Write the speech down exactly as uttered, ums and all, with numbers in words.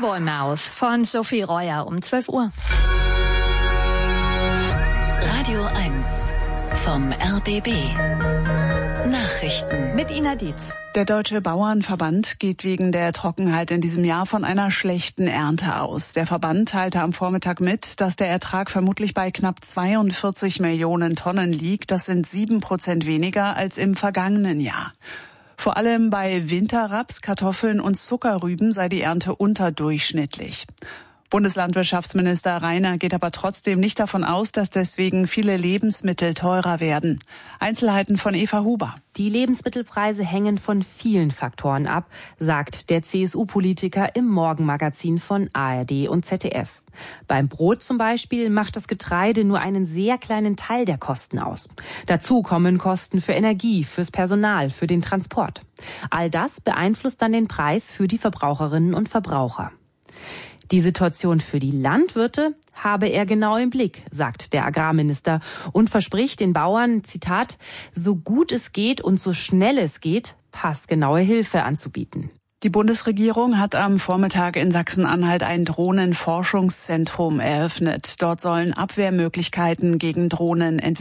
Cowboy Mouth von Sophie Reuer um zwölf Uhr. Radio eins vom R B B. Nachrichten mit Ina Dietz. Der Deutsche Bauernverband geht wegen der Trockenheit in diesem Jahr von einer schlechten Ernte aus. Der Verband teilte am Vormittag mit, dass der Ertrag vermutlich bei knapp zweiundvierzig Millionen Tonnen liegt. Das sind sieben Prozent weniger als im vergangenen Jahr. Vor allem bei Winterraps, Kartoffeln und Zuckerrüben sei die Ernte unterdurchschnittlich. Bundeslandwirtschaftsminister Reiner geht aber trotzdem nicht davon aus, dass deswegen viele Lebensmittel teurer werden. Einzelheiten von Eva Huber. Die Lebensmittelpreise hängen von vielen Faktoren ab, sagt der C S U-Politiker im Morgenmagazin von A R D und Z D F. Beim Brot zum Beispiel macht das Getreide nur einen sehr kleinen Teil der Kosten aus. Dazu kommen Kosten für Energie, fürs Personal, für den Transport. All das beeinflusst dann den Preis für die Verbraucherinnen und Verbraucher. Die Situation für die Landwirte habe er genau im Blick, sagt der Agrarminister und verspricht den Bauern, Zitat, so gut es geht und so schnell es geht, passgenaue Hilfe anzubieten. Die Bundesregierung hat am Vormittag in Sachsen-Anhalt ein Drohnenforschungszentrum eröffnet. Dort sollen Abwehrmöglichkeiten gegen Drohnen entwickelt